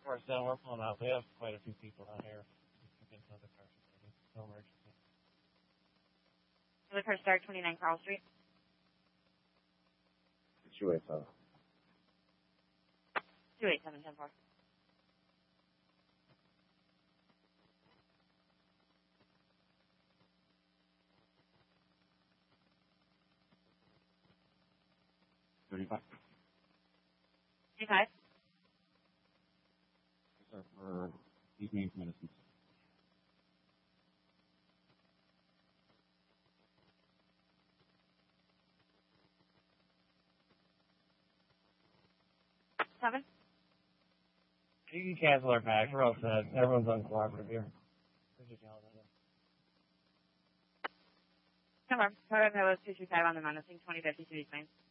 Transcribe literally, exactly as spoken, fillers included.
We're still, we're pulling out. We have quite a few people out here. Another car. No emergency. Another car start twenty-nine Carl Street. two eight seven. two eight seven ten four. thirty-five. thirty-five. Sir, for these names medicines. Seven. You can cancel our pack. We're all set. Everyone's uncooperative here. Come on. Toyota Pilot two two five on the mountain. twenty fifty-two East Main.